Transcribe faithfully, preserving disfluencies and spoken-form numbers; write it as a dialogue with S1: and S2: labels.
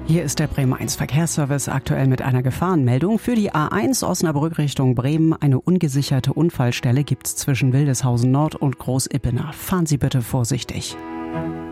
S1: Hier ist der Bremen eins Verkehrsservice aktuell mit einer Gefahrenmeldung. Für die A eins Osnabrück Richtung Bremen eine ungesicherte Unfallstelle gibt's zwischen Wildeshausen Nord und Großippenach. Fahren Sie bitte vorsichtig.